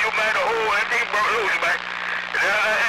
you, man, the whole thing broke loose, man.